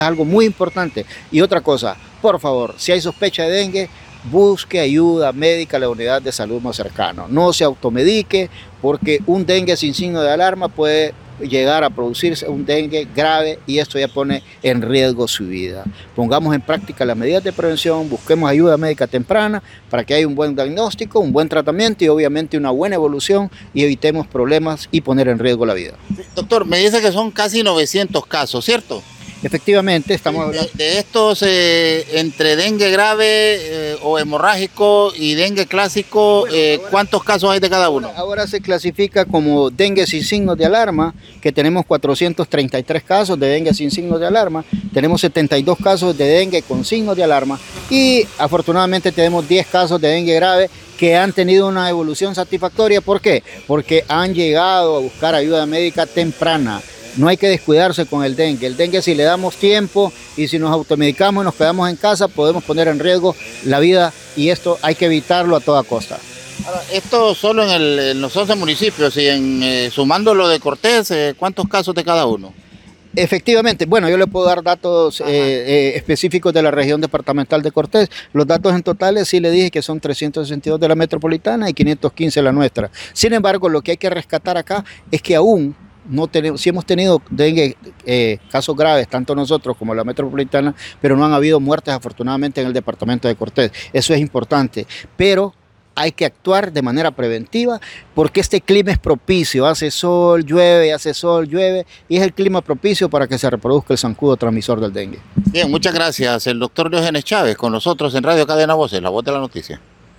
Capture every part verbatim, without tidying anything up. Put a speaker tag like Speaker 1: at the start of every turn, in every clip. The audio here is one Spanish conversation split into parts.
Speaker 1: algo muy importante. Y otra cosa, por favor, si hay sospecha de dengue, busque ayuda médica a la unidad de salud más cercana. No se automedique, porque un dengue sin signo de alarma puede llegar a producirse un dengue grave y esto ya pone en riesgo su vida. Pongamos en práctica las medidas de prevención, busquemos ayuda médica temprana para que haya un buen diagnóstico, un buen tratamiento y obviamente una buena evolución y evitemos problemas y poner en riesgo la vida.
Speaker 2: Sí, doctor, me dice que son casi novecientos casos, ¿cierto?
Speaker 1: Efectivamente, estamos
Speaker 2: De,
Speaker 1: hablando...
Speaker 2: de estos, eh, entre dengue grave eh, o hemorrágico y dengue clásico,
Speaker 1: Bueno,
Speaker 2: eh,
Speaker 1: ahora,
Speaker 2: ¿cuántos casos hay de cada uno?
Speaker 1: Ahora, ahora se clasifica como dengue sin signos de alarma, que tenemos cuatrocientos treinta y tres casos de dengue sin signos de alarma, tenemos setenta y dos casos de dengue con signos de alarma y afortunadamente tenemos diez casos de dengue grave que han tenido una evolución satisfactoria. ¿Por qué? Porque han llegado a buscar ayuda médica temprana. No hay que descuidarse con el dengue. El dengue, si le damos tiempo y si nos automedicamos y nos quedamos en casa, podemos poner en riesgo la vida y esto hay que evitarlo a toda costa.
Speaker 2: Ahora, esto solo en, el, en los once municipios y en, eh, sumando lo de Cortés, eh, ¿cuántos casos de cada uno?
Speaker 1: Efectivamente, bueno, yo le puedo dar datos eh, eh, específicos de la región departamental de Cortés. Los datos en totales sí le dije que son trescientos sesenta y dos de la metropolitana y quinientos quince de la nuestra. Sin embargo, lo que hay que rescatar acá es que aún no tenemos, sí hemos tenido dengue, eh, casos graves, tanto nosotros como la metropolitana, pero no han habido muertes afortunadamente en el departamento de Cortés. Eso es importante, pero hay que actuar de manera preventiva porque este clima es propicio, hace sol, llueve, hace sol, llueve y es el clima propicio para que se reproduzca el zancudo transmisor del dengue.
Speaker 2: Bien, muchas gracias. El doctor Diógenes Chávez con nosotros en Radio Cadena Voces, la voz de la noticia.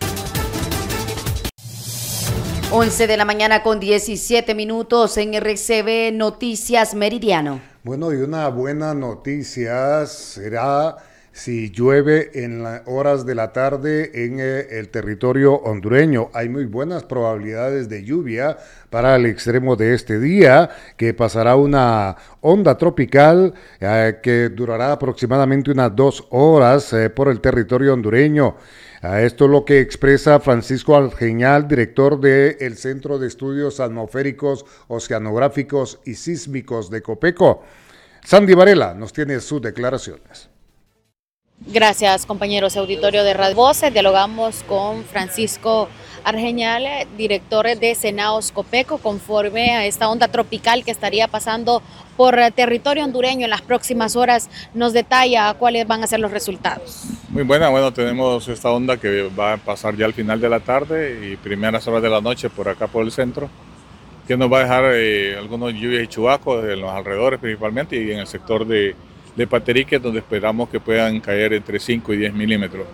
Speaker 3: once de la mañana con diecisiete minutos en R C B Noticias Meridiano.
Speaker 4: Bueno, y una buena noticia será si llueve en las horas de la tarde en eh, el territorio hondureño. Hay muy buenas probabilidades de lluvia para el extremo de este día, que pasará una onda tropical eh, que durará aproximadamente unas dos horas eh, por el territorio hondureño. A esto es lo que expresa Francisco Argeñal, director del Centro de Estudios Atmosféricos, Oceanográficos y Sísmicos de Copeco. Sandy Varela nos tiene sus declaraciones.
Speaker 5: Gracias, compañeros. Auditorio de Radio Voces. Dialogamos con Francisco Argeñal, director de Senaos Copeco, conforme a esta onda tropical que estaría pasando por territorio hondureño en las próximas horas. Nos detalla cuáles van a ser los resultados.
Speaker 6: Muy buena, bueno, tenemos esta onda que va a pasar ya al final de la tarde y primeras horas de la noche por acá por el centro, que nos va a dejar eh, algunos lluvias y chubascos en los alrededores principalmente y en el sector de de Paterique, donde esperamos que puedan caer entre cinco y diez milímetros.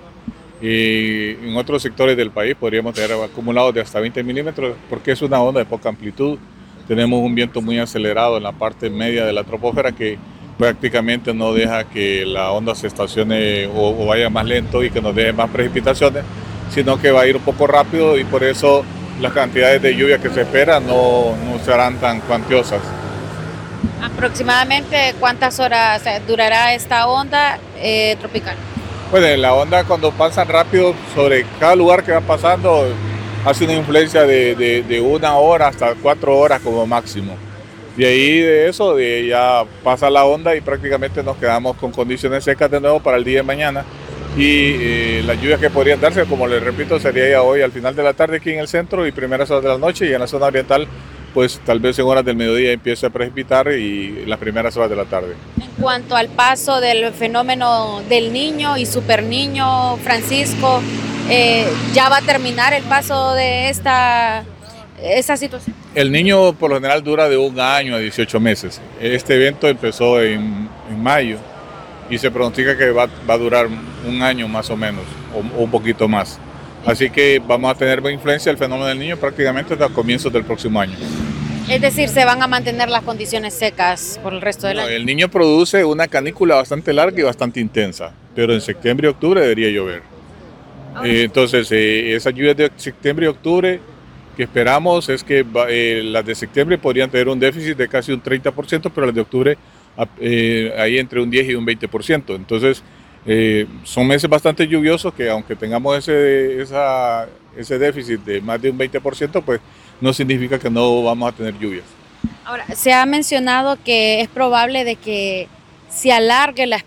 Speaker 6: Y en otros sectores del país podríamos tener acumulados de hasta veinte milímetros, porque es una onda de poca amplitud. Tenemos un viento muy acelerado en la parte media de la troposfera que prácticamente no deja que la onda se estacione o, o vaya más lento y que nos deje más precipitaciones, sino que va a ir un poco rápido y por eso las cantidades de lluvia que se esperan no, no serán tan cuantiosas.
Speaker 5: ¿Aproximadamente cuántas horas durará esta onda eh, tropical?
Speaker 6: Pues la onda cuando pasa rápido sobre cada lugar que va pasando hace una influencia de, de, de una hora hasta cuatro horas como máximo. De ahí de eso de ya pasa la onda y prácticamente nos quedamos con condiciones secas de nuevo para el día de mañana. Y eh, las lluvias que podrían darse, como les repito, sería ya hoy al final de la tarde aquí en el centro y primeras horas de la noche, y en la zona oriental pues tal vez en horas del mediodía empiece a precipitar y las primeras horas de la tarde.
Speaker 5: En cuanto al paso del fenómeno del Niño y Super Niño, Francisco, eh, ¿ya va a terminar el paso de esta, esta situación?
Speaker 6: El Niño por lo general dura de un año a dieciocho meses. Este evento empezó en, en mayo y se pronostica que va, va a durar un año más o menos, o, o un poquito más. Así que vamos a tener influencia del fenómeno del Niño prácticamente hasta comienzos del próximo año.
Speaker 5: Es decir, se van a mantener las condiciones secas por el resto del
Speaker 6: no,
Speaker 5: año.
Speaker 6: El Niño produce una canícula bastante larga y bastante intensa, pero en septiembre y octubre debería llover. Eh, entonces, eh, esas lluvias de septiembre y octubre que esperamos es que eh, las de septiembre podrían tener un déficit de casi un treinta por ciento, pero las de octubre eh, ahí entre un diez y un veinte por ciento. Entonces, Eh, son meses bastante lluviosos que aunque tengamos ese, esa, ese déficit de más de un veinte por ciento, pues no significa que no vamos a tener lluvias.
Speaker 5: Ahora, se ha mencionado que es probable de que se alargue la